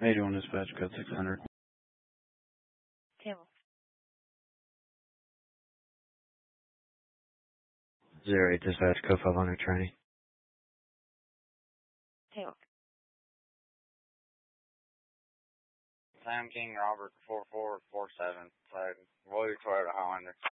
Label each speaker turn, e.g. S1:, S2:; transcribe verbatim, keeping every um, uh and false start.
S1: eighty-one dispatch, code six hundred.
S2: Table.
S1: Zero eight dispatch, code five hundred training.
S2: Table.
S3: Sam King Robert four four four seven. Royal Toyota Highlander.